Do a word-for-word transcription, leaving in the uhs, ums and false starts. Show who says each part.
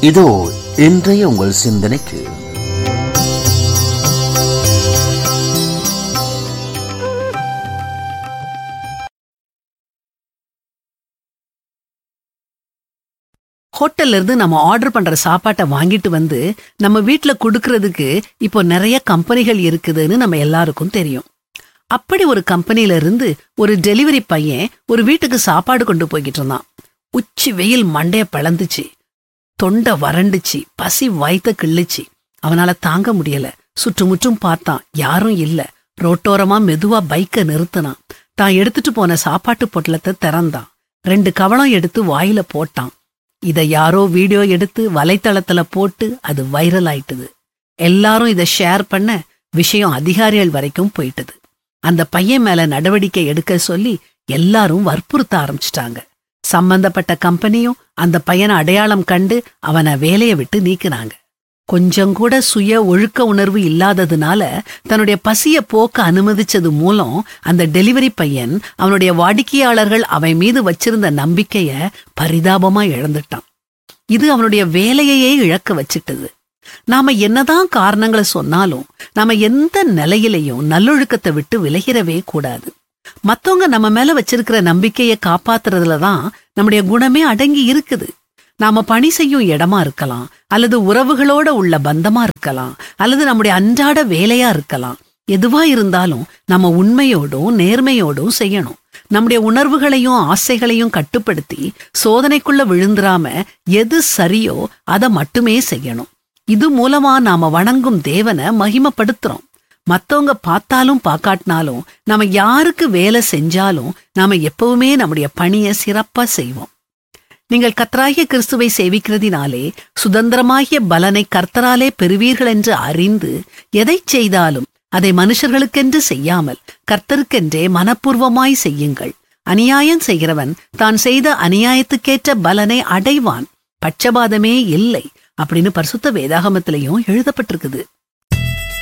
Speaker 1: இதோ இன்றைய உங்கள் சிந்தனைக்கு
Speaker 2: ஹோட்டல்ல இருந்து நம்ம ஆர்டர் பண்ற சாப்பாட்டை வாங்கிட்டு வந்து நம்ம வீட்டுல குடுக்கறதுக்கு இப்போ நிறைய கம்பெனிகள் இருக்குதுன்னு நம்ம எல்லாருக்கும் தெரியும். அப்படி ஒரு கம்பெனில இருந்து ஒரு டெலிவரி பையன் ஒரு வீட்டுக்கு சாப்பாடு கொண்டு போய்கிட்டு இருந்தான். உச்சி வெயில் மண்டைய பிளந்துச்சு, தொண்டை வறண்டுச்சு, பசி வயித்த கிள்ளுச்சு. அவனால தாங்க முடியல. சுற்றுமுற்றும் பார்த்தான், யாரும் இல்ல. ரோட்டோரமா மெதுவா பைக்க நிறுத்தினான். தான் எடுத்துட்டு போன சாப்பாட்டு பொட்டலத்தை திறந்தான். ரெண்டு கவளம் எடுத்து வாயில போட்டான். இத யாரோ வீடியோ எடுத்து வலைத்தளத்துல போட்டு அது வைரல் ஆயிட்டுது. எல்லாரும் இத ஷேர் பண்ண விஷயம் அதிகாரிகள் வரைக்கும் போயிட்டுது. அந்த பையன் மேல நடவடிக்கை எடுக்க சொல்லி எல்லாரும் வற்புறுத்த ஆரம்பிச்சிட்டாங்க. சம்பந்தப்பட்ட கம்பெனியும் அந்த பையனை அடையாளம் கண்டு அவனை வேலையை விட்டு நீக்கினாங்க. கொஞ்சம் கூட சுய ஒழுக்க உணர்வு இல்லாததுனால தன்னுடைய பசிய போக்க அனுமதிச்சது மூலம் அந்த டெலிவரி பையன் அவனுடைய வாடிக்கையாளர்கள் அவன் மீது வச்சிருந்த நம்பிக்கைய பரிதாபமா இழந்துட்டான். இது அவனுடைய வேலையையே இழக்க வச்சிட்டது. நாம என்னதான் காரணங்களை சொன்னாலும் நாம எந்த நிலையிலையும் நல்லொழுக்கத்தை விட்டு விலகிடவே கூடாது. மத்தவங்க நம்ம மேல வச்சிருக்கிற நம்பிக்கையை காப்பாத்துறதுலதான் நம்முடைய குணமே அடங்கி இருக்குது. நாம பணி செய்யும் இடமா இருக்கலாம், அல்லது உறவுகளோட உள்ள பந்தமா இருக்கலாம், அல்லது நம்முடைய அன்றாட வேலையா இருக்கலாம். எதுவா இருந்தாலும் நம்ம உண்மையோடும் நேர்மையோடும் செய்யணும். நம்முடைய உணர்வுகளையும் ஆசைகளையும் கட்டுப்படுத்தி சோதனைக்குள்ள விழுந்துராம எது சரியோ அதை மட்டுமே செய்யணும். இது மூலமா நாம வணங்கும் தேவனை மகிமைப்படுத்துறோம். மத்தவங்க பார்த்தாலும் பார்க்காட்டினாலும் நாம யாருக்கு வேலை செஞ்சாலும் நாம எப்பவுமே நம்முடைய பணியை சிறப்பா செய்வோம். நீங்கள் கர்த்தராகிய கிறிஸ்துவை சேவிக்கிறதினாலே சுதந்திரமாகிய பலனை கர்த்தராலே பெறுவீர்கள் என்று அறிந்து எதை செய்தாலும் அதை மனுஷர்களுக்கென்று செய்யாமல் கர்த்தருக்கென்றே மனப்பூர்வமாய் செய்யுங்கள். அநியாயம் செய்கிறவன் தான் செய்த அநியாயத்துக்கேற்ற பலனை அடைவான், பட்சபாதமே இல்லை அப்படின்னு பரிசுத்த வேதாகமத்திலையும் எழுதப்பட்டிருக்குது.